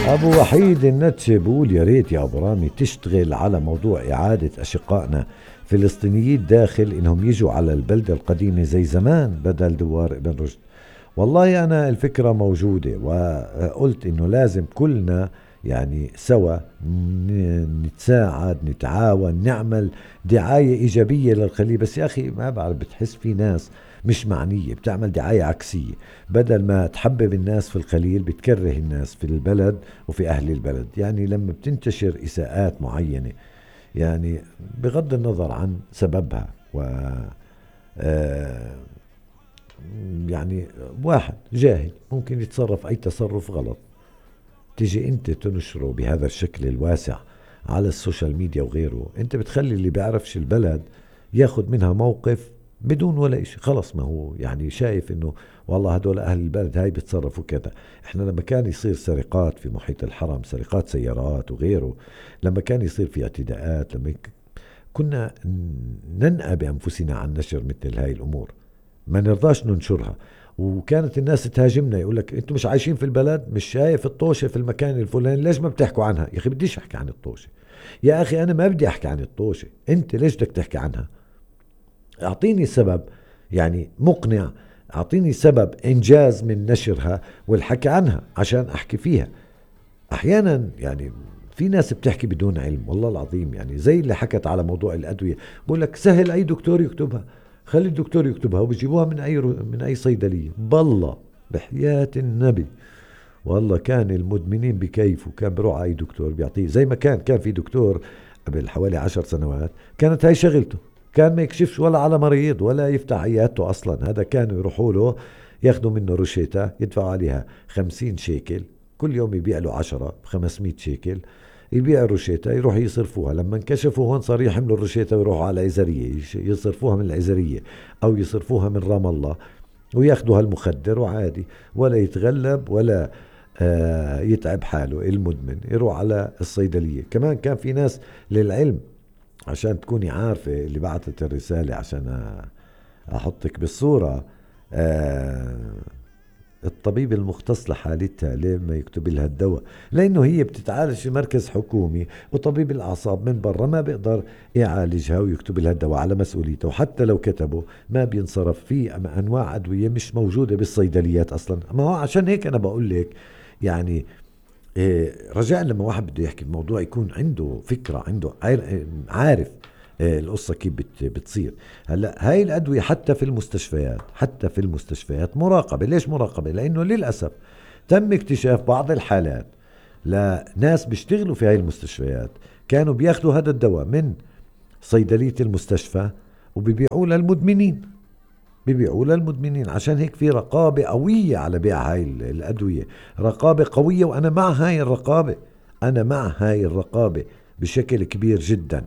أبو وحيد النتشي بقول يا ريت يا أبو رامي تشتغل على موضوع إعادة أشقائنا فلسطينيين داخل إنهم يجوا على البلدة القديمة زي زمان بدل دوار ابن رشد. والله أنا الفكرة موجودة وقلت إنه لازم كلنا يعني سوا نتساعد نتعاون نعمل دعاية إيجابية للخليج. بس يا أخي ما بعرف بتحس في ناس مش معنية بتعمل دعاية عكسية، بدل ما تحبب الناس في الخليل بتكره الناس في البلد وفي أهل البلد. يعني لما بتنتشر إساءات معينة يعني بغض النظر عن سببها آه، يعني واحد جاهل ممكن يتصرف أي تصرف غلط، تيجي أنت تنشره بهذا الشكل الواسع على السوشيال ميديا وغيره، أنت بتخلي اللي بيعرفش البلد ياخد منها موقف بدون ولا إشي. خلص ما هو يعني شايف إنه والله هدول أهل البلد هاي بيتصرفوا كذا. إحنا لما كان يصير سرقات في محيط الحرم، سرقات سيارات وغيره، لما كان يصير في اعتداءات، كنا ننأى بأنفسنا عن نشر مثل هاي الأمور، ما نرضاش ننشرها. وكانت الناس تهاجمنا يقول لك انتم مش عايشين في البلد، مش شايف الطوشة في المكان الفلاني، ليش ما بتحكوا عنها؟ يا اخي بديش احكي عن الطوشة، يا اخي انا ما بدي احكي عن الطوشة، انت ليش بدك تحكي عنها؟ اعطيني سبب يعني مقنع، اعطيني سبب انجاز من نشرها والحكي عنها عشان احكي فيها. احيانا يعني في ناس بتحكي بدون علم والله العظيم، يعني زي اللي حكت على موضوع الادويه، بقول لك سهل اي دكتور يكتبها، خلي الدكتور يكتبها وبيجيبوها من اي صيدليه. بالله بحياه النبي والله كان المدمنين بكيفوا، كان بروح على اي دكتور بيعطيه زي ما كان في دكتور قبل حوالي 10 سنوات كانت هاي شغلته، كان ما يكشفش ولا على مريض ولا يفتح عيادته اصلا. هذا كانوا يروحوا له ياخذوا منه روشيتا يدفعوا عليها 50 شيكل، كل يوم يبيع له 10 ب500 شيكل، يبيع الروشيتا يروح يصرفوها. لما انكشفوا هون صار يحملوا الروشيتا ويروحوا على العزرية يصرفوها من العزرية أو يصرفوها من رام الله وياخدوا هالمخدر وعادي، ولا يتغلب ولا يتعب حاله المدمن، يروح على الصيدلية. كمان كان في ناس للعلم عشان تكوني عارفة اللي بعثت الرسالة عشان أحطك بالصورة، آه الطبيب المختص لحالتها ليه ما يكتب لها الدواء؟ لانه هي بتتعالج في مركز حكومي وطبيب الاعصاب من برا ما بيقدر يعالجها ويكتب لها الدواء على مسؤوليته، وحتى لو كتبه ما بينصرف في انواع ادويه مش موجوده بالصيدليات اصلا. ما هو عشان هيك انا بقول لك يعني رجاء لما واحد بده يحكي بموضوع يكون عنده فكرة، عنده عارف القصة كيف بتصير. هلا هاي الأدوية حتى في المستشفيات، حتى في المستشفيات مراقبة. ليش مراقبة؟ لأنه للأسف تم اكتشاف بعض الحالات لناس بيشتغلوا في هاي المستشفيات كانوا بياخدوا هذا الدواء من صيدلية المستشفى وبيبيعوه للمدمنين، بيبيعوا للمدمنين. عشان هيك في رقابة قوية على بيع هاي الأدوية، رقابة قوية، وأنا مع هاي الرقابة، أنا مع هاي الرقابة بشكل كبير جدا.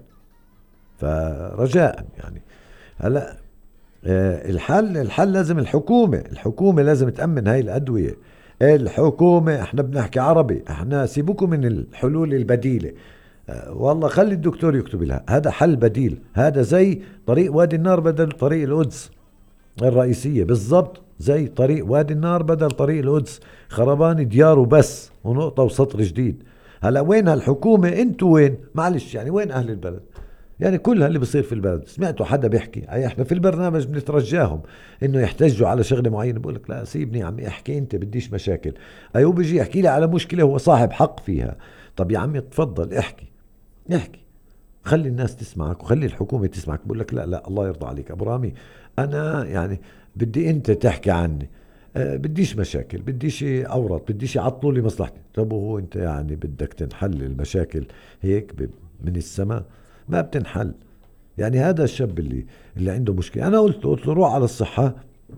فرجاء يعني هلا الحل لازم الحكومة لازم تأمن هاي الأدوية. الحكومة، احنا بنحكي عربي، احنا سيبوكم من الحلول البديلة. والله خلي الدكتور يكتب لها، هذا حل بديل، هذا زي طريق وادي النار بدل طريق القدس الرئيسية، بالضبط زي طريق وادي النار بدل طريق القدس، خربان دياره بس ونقطة وسطر جديد. هلا وين هالحكومة؟ انتوا وين؟ معلش يعني وين اهل البلد؟ يعني كل اللي بصير في البلد سمعتوا حدا بيحكي؟ احنا في البرنامج بنترجاهم انه يحتجوا على شغله معينه، بقول لك لا سيبني يا عمي احكي انت، بديش مشاكل. ايوه بيجي يحكي لي على مشكله هو صاحب حق فيها، طب يا عمي تفضل احكي، احكي، خلي الناس تسمعك وخلي الحكومة تسمعك. بقول لك لا لا الله يرضى عليك أبو رامي، أنا يعني بدي أنت تحكي عني، بديش مشاكل، بديش أورط، بديش يعطلوا لي مصلحتي. طب وهو أنت يعني بدك تنحل المشاكل هيك من السماء؟ ما بتنحل. يعني هذا الشاب اللي عنده مشكلة، أنا قلت له روح على الصحة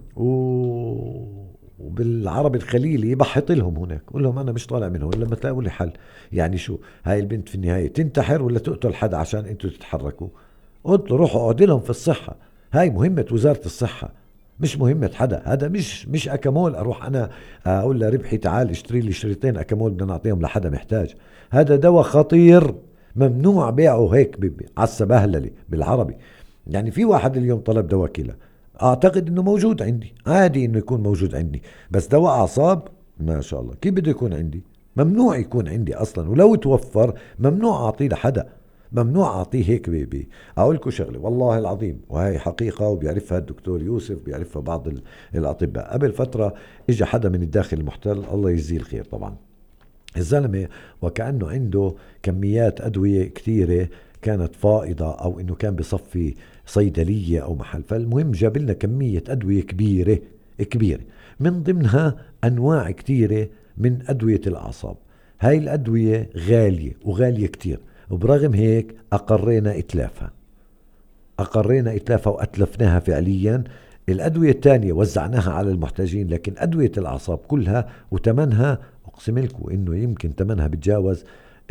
وبالعربي الخليلي بحط لهم هناك، قول لهم انا مش طالع من هون لما تلاقوا لي حل. يعني شو هاي البنت في النهايه تنتحر ولا تقتل حدا عشان انتوا تتحركوا؟ قلت له روحوا اقعد لهم في الصحه، هاي مهمه وزاره الصحه مش مهمه حدا. هذا مش اكامول اروح انا اقول لربحي تعال اشتري لي شريطين اكامول بدنا نعطيهم لحدا محتاج. هذا دواء خطير ممنوع بيعه هيك على السبهلله بالعربي. يعني في واحد اليوم طلب دواء كلى، اعتقد انه موجود عندي، عادي انه يكون موجود عندي، بس دواء اعصاب ما شاء الله كيف بده يكون عندي؟ ممنوع يكون عندي أصلا، ولو توفر ممنوع أعطيه لحدا، ممنوع أعطيه هيك بيبي. أقول لكم شغلة والله العظيم، وهي حقيقة وبيعرفها الدكتور يوسف، بيعرفها بعض الأطباء. قبل فترة إجا حدا من الداخل المحتل، الله يجزيه الخير طبعا، الزلمة وكأنه عنده كميات أدوية كثيرة كانت فائضة، أو إنه كان بصفي صيدلية أو محل. فالمهم جاب لنا كمية أدوية كبيرة كبيرة، من ضمنها أنواع كثيرة من أدوية الأعصاب. هاي الأدوية غالية وغالية كتير، وبرغم هيك أقرينا إتلافها وأتلفناها فعليا. الأدوية الثانية وزعناها على المحتاجين، لكن أدوية الأعصاب كلها وتمنها أقسم لكم إنه يمكن تمنها بتجاوز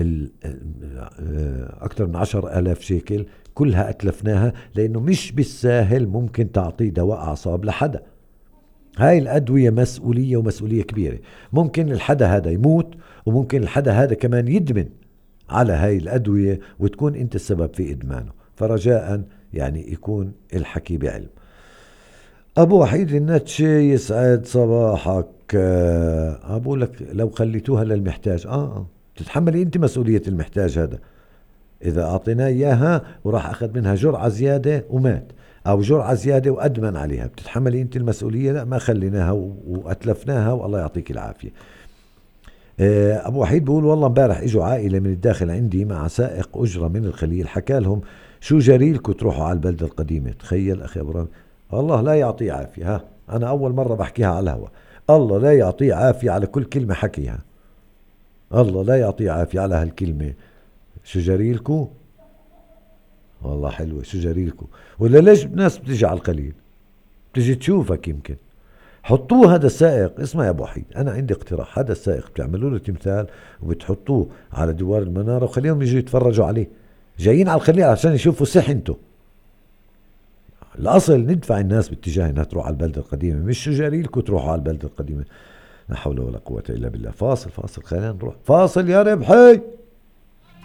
أكثر من 10,000 شيكل. كلها أتلفناها، لأنه مش بالساهل ممكن تعطي دواء أعصاب لحدا. هاي الأدوية مسؤولية، ومسؤولية كبيرة. ممكن الحدا هذا يموت، وممكن الحدا هذا كمان يدمن على هاي الأدوية، وتكون أنت السبب في إدمانه. فرجاء يعني يكون الحكي بعلم. أبو وحيد النتشي يسعد صباحك. أبو لك لو خليتوها للمحتاج، تتحملي أنت مسؤولية المحتاج هذا. إذا أعطيناه إياها وراح أخذ منها جرعة زيادة ومات، أو جرعة زيادة وأدمن عليها، بتتحملي أنت المسؤولية؟ لا، ما خليناها وأتلفناها، والله يعطيك العافية. أبو وحيد بيقول والله امبارح إجوا عائلة من الداخل عندي مع سائق أجرة من الخليل، حكى لهم شو جريلكم تروحوا على البلدة القديمة. تخيل أخي أبو رامي، الله لا يعطيه عافية. أنا أول مرة بحكيها على الهواء. الله لا يعطيه عافية على كل كلمة حكيها، الله لا يعطيه عافية على هالكلمة. شو جريلكم؟ والله حلوة، شو جريلكم. ولا ليش ناس بتجي على القليل، بتجي تشوفك يمكن. حطوه هذا السائق، اسمع يا ابو وحيد، انا عندي اقتراح. هذا السائق بتعملوا له تمثال وبتحطوه على دوار المنارة، وخليهم يجوا يتفرجوا عليه. جايين على الخليل عشان يشوفوا صحنته. الاصل ندفع الناس باتجاه انها تروح على البلدة القديمة، مش شو جريلكم تروحوا على البلدة القديمة. لا حول ولا قوة الا بالله. فاصل خلينا نروح فاصل يا ربحي.